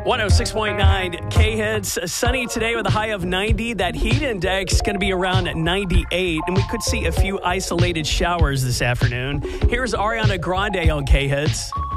106.9 K-Hits. Sunny today with a high of 90. That heat index going to be around 98, and we could see a few isolated showers this afternoon. Here's Ariana Grande on K-Hits.